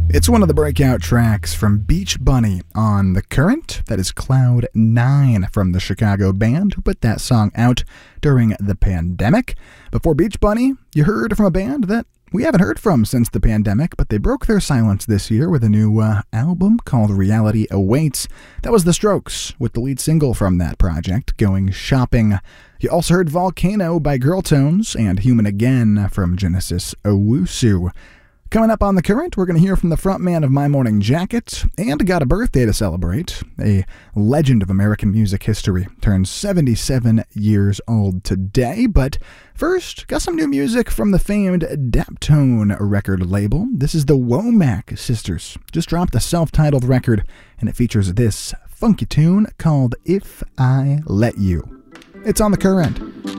It's one of the breakout tracks from Beach Bunny on The Current. That is Cloud 9 from the Chicago band who put that song out during the pandemic. Before Beach Bunny, you heard from a band that we haven't heard from since the pandemic, but they broke their silence this year with a new album called Reality Awaits. That was The Strokes, with the lead single from that project, Going Shopping. You also heard Volcano by Girl Tones and Human Again from Genesis Owusu. Coming up on The Current, we're going to hear from the frontman of My Morning Jacket and got a birthday to celebrate. A legend of American music history turns 77 years old today. But first, got some new music from the famed Daptone record label. This is the Womack Sisters. Just dropped a self-titled record, and it features this funky tune called If I Let You. It's on The Current.